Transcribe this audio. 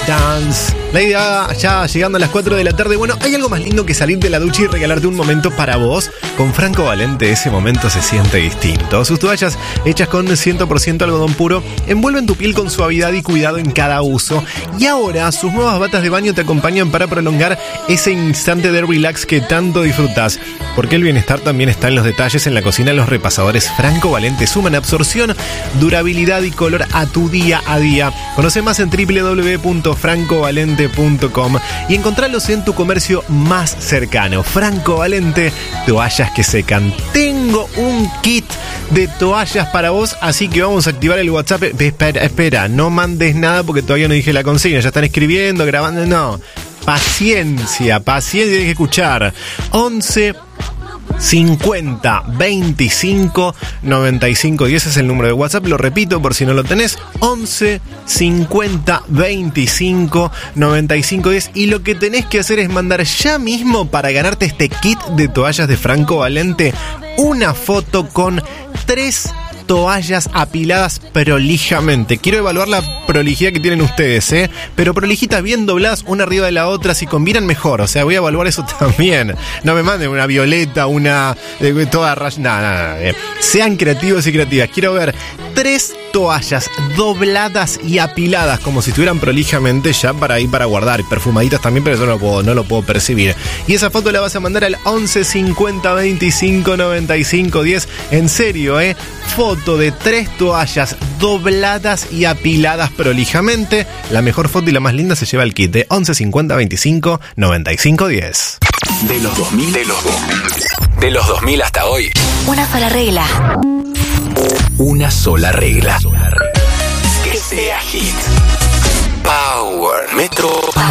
Let's Dance. Lady Gaga ya llegando a las 4 de la tarde. Bueno, hay algo más lindo que salir de la ducha y regalarte un momento para vos. Con Franco Valente ese momento se siente distinto. Sus toallas hechas con 100% algodón puro envuelven tu piel con suavidad y cuidado en cada uso. Y ahora sus nuevas batas de baño te acompañan para prolongar ese instante de relax que tanto disfrutás. Porque el bienestar también está en los detalles. En la cocina los repasadores Franco Valente suman absorción, durabilidad y color a tu día a día. Conoce más en www.francovalente.com y encontralos en tu comercio más cercano. Franco Valente, toallas que secan. Tengo un kit de toallas para vos, así que vamos a activar el WhatsApp. Espera, no mandes nada porque todavía no dije la consigna. Ya están escribiendo, grabando, no. Paciencia, tienes que escuchar. 11 50 25 95 10 es el número de WhatsApp, lo repito por si no lo tenés, 11 50 25 95 10, y lo que tenés que hacer es mandar ya mismo para ganarte este kit de toallas de Franco Valente una foto con 3 toallas apiladas prolijamente. Quiero evaluar la prolijidad que tienen ustedes, pero prolijitas bien dobladas una arriba de la otra, si combinan mejor. O sea, voy a evaluar eso también. No me manden una violeta, una toda nada. Sean creativos y creativas. Quiero ver 3 toallas dobladas y apiladas como si estuvieran prolijamente ya para ir para guardar, y perfumaditas también, pero eso no lo puedo percibir. Y esa foto la vas a mandar al 11 50 25 95 10. En serio, foto de 3 toallas dobladas y apiladas prolijamente. La mejor foto y la más linda se lleva el kit de 11 50 25 95 10. De los 2000 hasta hoy. Una sola regla. Una sola regla. Que sea hit.